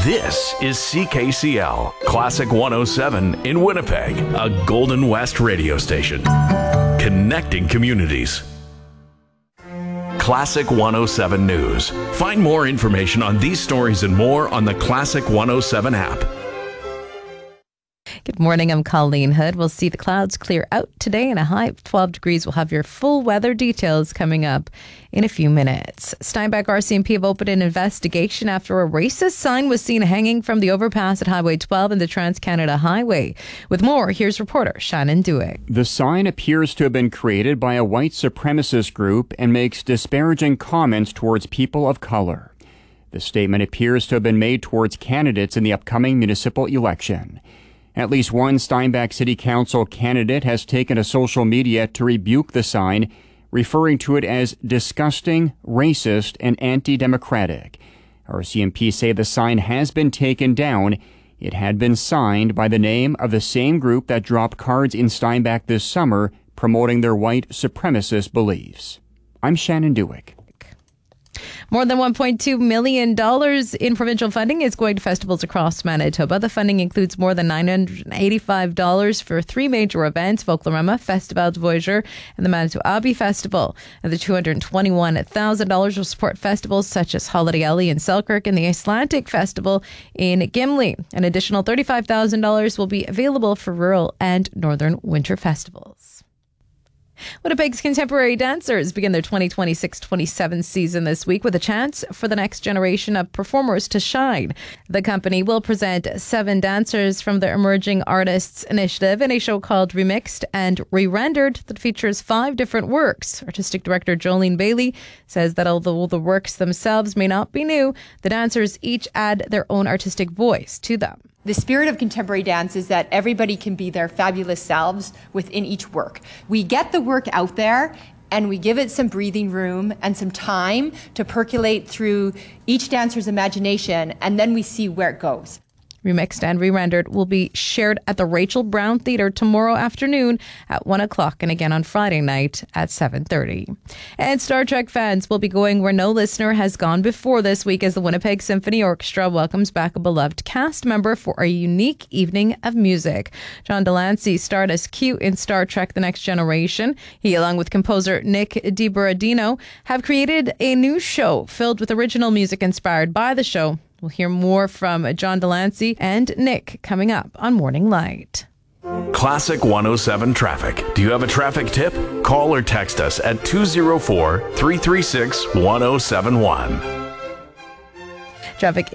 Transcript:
This is CKCL, Classic 107 in Winnipeg, a Golden West radio station. Connecting communities. Classic 107 News. Find more information on these stories and more on the Classic 107 app. Good morning, I'm Colleen Hood. We'll see the clouds clear out today and a high of 12 degrees. We'll have your full weather details coming up in a few minutes. Steinbach RCMP have opened an investigation after a racist sign was seen hanging from the overpass at Highway 12 and the Trans-Canada Highway. With more, here's reporter Shannon Dewick. The sign appears to have been created by a white supremacist group and makes disparaging comments towards people of color. The statement appears to have been made towards candidates in the upcoming municipal election. At least one Steinbach City Council candidate has taken to social media to rebuke the sign, referring to it as disgusting, racist, and anti-democratic. RCMP say the sign has been taken down. It had been signed by the name of the same group that dropped cards in Steinbach this summer promoting their white supremacist beliefs. I'm Shannon Dewick. More than $1.2 million in provincial funding is going to festivals across Manitoba. The funding includes more than $985 for three major events: Folklorama, Festival du Voyageur, and the Manitou Abbey Festival. And the $221,000 will support festivals such as Holiday Alley in Selkirk and the Icelandic Festival in Gimli. An additional $35,000 will be available for rural and northern winter festivals. Winnipeg's contemporary dancers begin their 2026-27 season this week with a chance for the next generation of performers to shine. The company will present 7 dancers from the Emerging Artists Initiative in a show called Remixed and Re-Rendered that features 5 different works. Artistic director Jolene Bailey says that although the works themselves may not be new, the dancers each add their own artistic voice to them. The spirit of contemporary dance is that everybody can be their fabulous selves within each work. We get the work out there and we give it some breathing room and some time to percolate through each dancer's imagination, and then we see where it goes. Remixed and Re-Rendered will be shared at the Rachel Brown Theatre tomorrow afternoon at 1 o'clock and again on Friday night at 7:30. And Star Trek fans will be going where no listener has gone before this week as the Winnipeg Symphony Orchestra welcomes back a beloved cast member for a unique evening of music. John Delancey starred as Q in Star Trek The Next Generation. He, along with composer Nick DiBerardino, have created a new show filled with original music inspired by the show. We'll hear more from John Delancey and Nick coming up on Morning Light. Classic 107 traffic. Do you have a traffic tip? Call or text us at 204-336-1071. Traffic